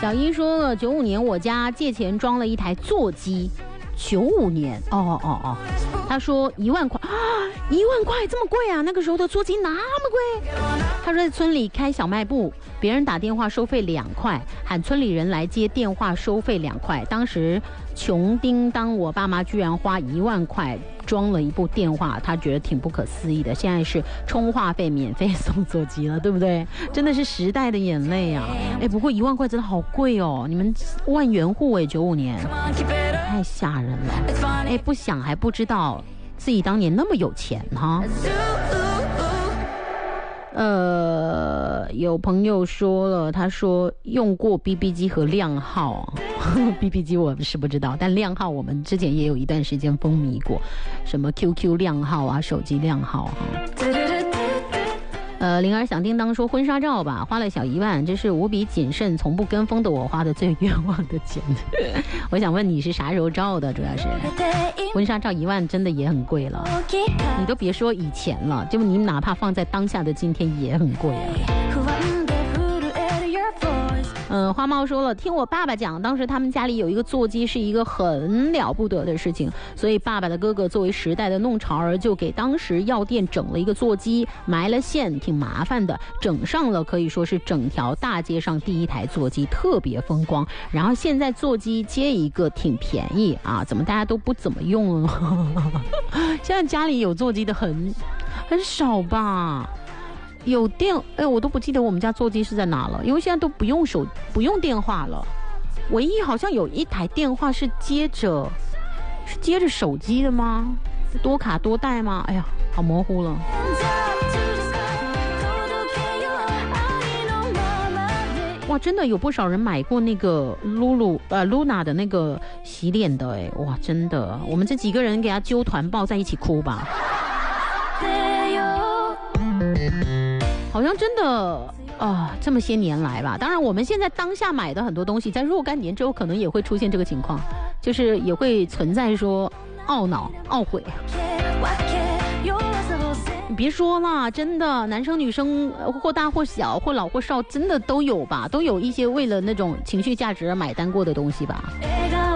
小一说了，95年我家借钱装了一台座机，95年，他说1万块，1万块这么贵啊？那个时候的座机那么贵？他说在村里开小卖部，别人打电话收费2块，喊村里人来接电话收费2块。当时穷叮当，我爸妈居然花1万块装了一部电话，他觉得挺不可思议的。现在是充话费免费送座机了，对不对？真的是时代的眼泪啊！不过1万块真的好贵哦，你们万元户95年，太吓人了。不想还不知道自己当年那么有钱哈。有朋友说了，他说用过 BB 机和靓号BB 机我是不知道，但靓号我们之前也有一段时间风靡过，什么 QQ 靓号啊，手机靓号灵儿响叮当说婚纱照吧，花了小1万，这是无比谨慎从不跟风的我花的最冤枉的钱我想问你是啥时候照的，主要是婚纱照1万真的也很贵了，你都别说以前了，就你哪怕放在当下的今天也很贵啊。花猫说了，听我爸爸讲，当时他们家里有一个座机是一个很了不得的事情，所以爸爸的哥哥作为时代的弄潮儿，就给当时药店整了一个座机，埋了线，挺麻烦的，整上了可以说是整条大街上第一台座机，特别风光。然后现在座机接一个挺便宜啊，怎么大家都不怎么用了呢现在家里有座机的很少吧。有电我都不记得我们家座机是在哪了，因为现在都不用电话了，唯一好像有一台电话是接着手机的吗？多卡多带吗？哎呀，好模糊了。哇，真的有不少人买过那个Luna 的那个洗脸的哇，真的，我们这几个人给他揪团抱在一起哭吧。好像真的这么些年来吧，当然我们现在当下买的很多东西，在若干年之后可能也会出现这个情况，就是也会存在说懊恼懊悔。你别说啦，真的，男生女生或大或小或老或少，真的都有吧，都有一些为了那种情绪价值而买单过的东西吧。